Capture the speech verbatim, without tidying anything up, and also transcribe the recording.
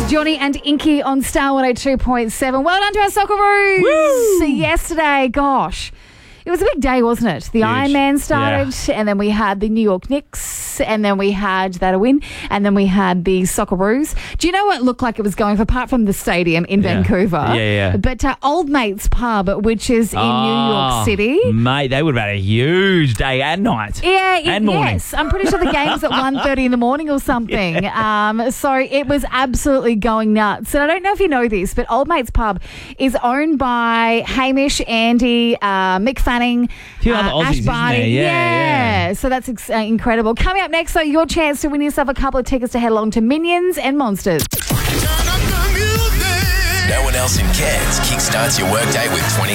Johnny and Inky on Star one oh two point seven. Well done to our Socceroos. Woo! Yesterday, gosh. It was a big day, wasn't it? The Huge. Ironman started, yeah. And then we had the New York Knicks, and then we had that a win, and then we had the Socceroos. Do you know what it looked like it was going for, apart from the stadium in yeah. Vancouver? Yeah, yeah. But uh, Old Mate's Pub, which is in oh, New York City. Mate, they would have had a huge day and night. Yeah, it, and morning. Yes. I'm pretty sure the game's at one thirty in the morning or something. Yeah. Um, so it was absolutely going nuts. And I don't know if you know this, but Old Mate's Pub is owned by Hamish, Andy, uh, Mick Fanning, a few uh, other Aussies, Ash isn't Barty. there? Yeah, yeah. yeah. So that's ex- uh, incredible. Coming up next, though, your chance to win yourself a couple of tickets to head along to Minions and Monsters. No one else in Cairns kickstarts your workday with twenty